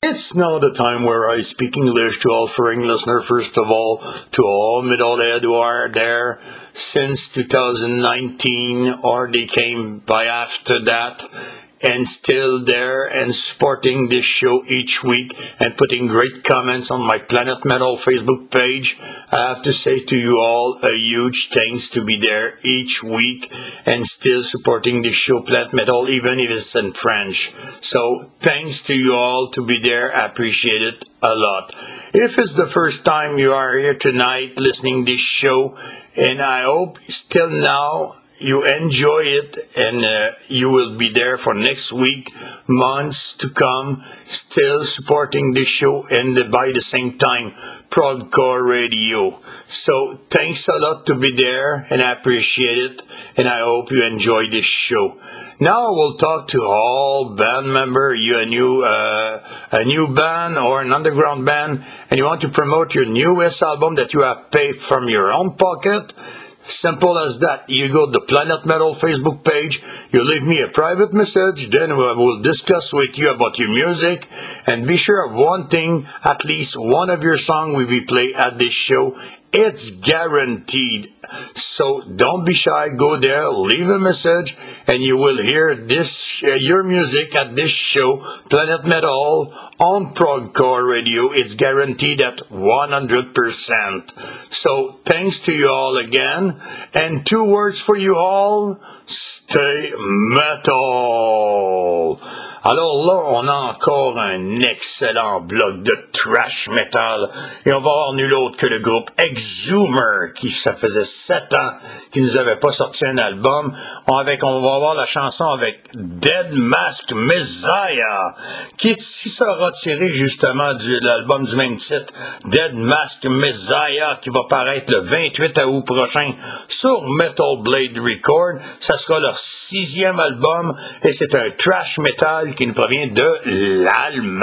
It's now the time where I speak English to all foreign listeners. First of all, to all Metalhead who are there since 2019, or they came by after that, and still there and supporting this show each week and putting great comments on my Planet Metal Facebook page. I have to say to you all a huge thanks to be there each week and still supporting the show Planet Metal, even if it's in French. So thanks to you all to be there. I appreciate it a lot. If it's the first time you are here tonight listening to this show, and I hope still now you enjoy it, and you will be there for next week, months to come, still supporting the show, and by the same time, Progcore Radio. So thanks a lot to be there, and I appreciate it, and I hope you enjoy this show. Now we'll talk to all band member. You're a new band or an underground band, and you want to promote your newest album that you have paid from your own pocket. Simple as that. You go to the Planet Metal Facebook page, you leave me a private message, then we will discuss with you about your music, and be sure of one thing, at least one of your songs will be played at this show. It's guaranteed. So don't be shy, go there, leave a message, and you will hear this your music at this show, Planet Metal, on Progcore Radio. It's guaranteed at 100%. So thanks to you all again, and 2 words for you all, stay metal. Alors là, on a encore un excellent bloc de thrash metal, et on va avoir nul autre que le groupe Exhumer, qui ça faisait 7 ans qu'ils nous avaient pas sorti un album. On va avoir la chanson avec Dead Mask Messiah, qui sera tiré justement de l'album du même titre, Dead Mask Messiah, qui va paraître le 28 août prochain sur Metal Blade Record. Ça sera leur 6e album, et c'est un thrash metal qui nous provient de l'Allemagne.